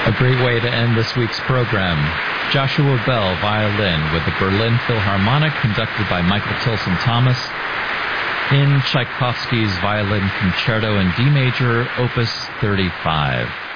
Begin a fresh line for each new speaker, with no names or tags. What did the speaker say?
A great way to end this week's program. Joshua Bell, violin, with the Berlin Philharmonic, conducted by Michael Tilson Thomas, in Tchaikovsky's Violin Concerto in D major, Opus 35.